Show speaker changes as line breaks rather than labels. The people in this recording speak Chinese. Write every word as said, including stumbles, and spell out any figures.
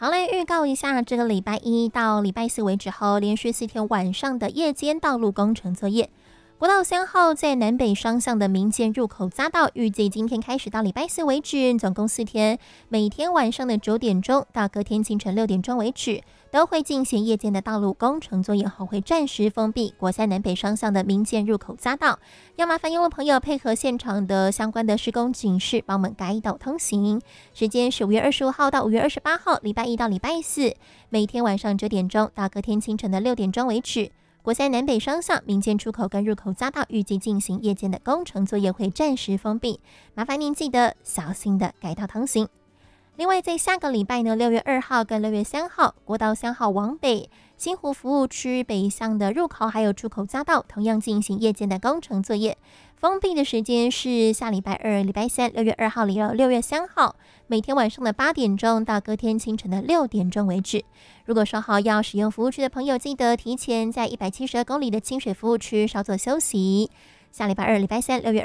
好嘞，预告一下，这个礼拜一到礼拜四为止后，连续四天晚上的夜间道路工程作业。国道三号在南北双向的民间入口匝道，预计今天开始到礼拜四为止，总共四天，每天晚上的九点钟到隔天清晨六点钟为止，都会进行夜间的道路工程作业后，会暂时封闭国三南北双向的民间入口匝道。要麻烦用户朋友配合现场的相关的施工警示，帮我们改道通行。时间是五月二十五号到五月二十八号，礼拜一到礼拜四，每天晚上九点钟到隔天清晨的六点钟为止。国三南北双向民间出口跟入口匝道预计进行夜间的工程作业，会暂时封闭，麻烦您记得小心的改道通行。另外，在下个礼拜呢，六月二号跟六月三号，国道三号往北新湖服务区北向的入口还有出口匝道，同样进行夜间的工程作业。封闭的时间是下礼拜二、礼拜三，六月二号到六月三号，每天晚上的八点钟到隔天清晨的六点钟为止。如果稍后要使用服务区的朋友，记得提前在一百七十二公里的清水服务区稍作休息。下礼拜二、礼拜三，六月